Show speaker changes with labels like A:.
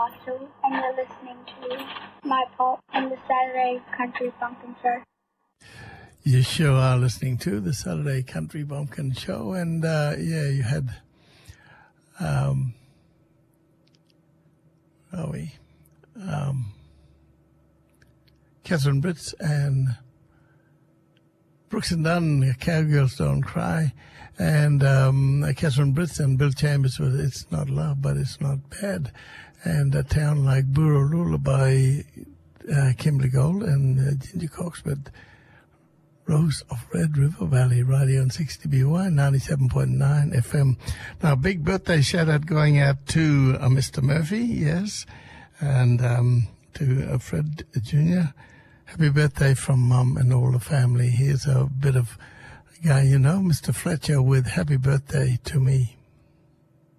A: Russell, and you're listening to My Pop and the Saturday Country Bumpkin Show.
B: You sure are listening to the Saturday Country Bumpkin Show, and you had, Catherine Britz and Brooks and Dunn, Cowgirls Don't Cry, and Catherine Britz and Bill Chambers with It's Not Love, But It's Not Bad, and A Town Like Burroloola by Kimberly Gold and Ginger Cox with Rose of Red River Valley, radio on 60BY, 97.9 FM. Now, big birthday shout-out going out to Mr. Murphy, yes, and to Fred Jr. Happy birthday from Mum and all the family. Here's a bit of a guy you know, Mr. Fletcher, with Happy Birthday to Me.